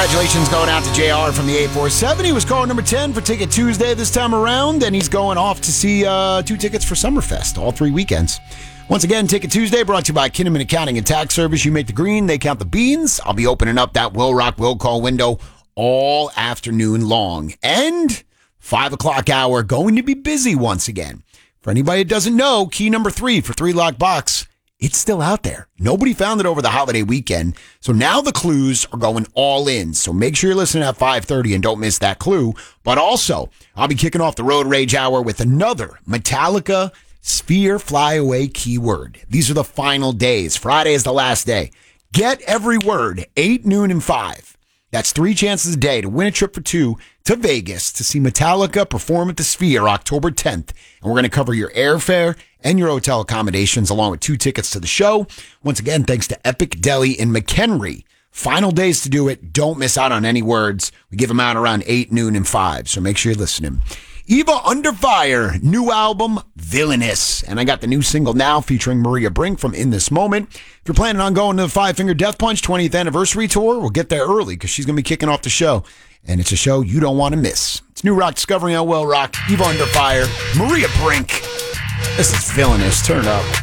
Congratulations going out to JR from the 847. He was caller number 10 for Ticket Tuesday this time around, and he's going off to see 2 tickets for Summerfest, all 3 weekends. Once again, Ticket Tuesday brought to you by Kinnaman Accounting and Tax Service. You make the green, they count the beans. I'll be opening up that Will Rock Will Call window all afternoon long. And 5 o'clock hour, going to be busy once again. For anybody that doesn't know, key number 3 for 3 Lock Box, it's still out there. Nobody found it over the holiday weekend. So now the clues are going all in. So make sure you're listening at 5:30 and don't miss that clue. But also, I'll be kicking off the Road Rage Hour with another Metallica Sphere Flyaway keyword. These are the final days. Friday is the last day. Get every word, 8, noon, and 5. That's 3 chances a day to win a trip for 2 to Vegas to see Metallica perform at the Sphere October 10th. And we're going to cover your airfare and your hotel accommodations along with 2 tickets to the show. Once again, thanks to Epic Deli in McHenry. Final days to do it. Don't miss out on any words. We give them out around 8, noon, and 5. So make sure you're listening. Eva Under Fire, new album, Villainous. And I got the new single now featuring Maria Brink from In This Moment. If you're planning on going to the Five Finger Death Punch 20th anniversary tour, we'll get there early because she's going to be kicking off the show. And it's a show you don't want to miss. It's New Rock Discovery on Will Rock, Eva Under Fire, Maria Brink. This is Villainous. Turn it up.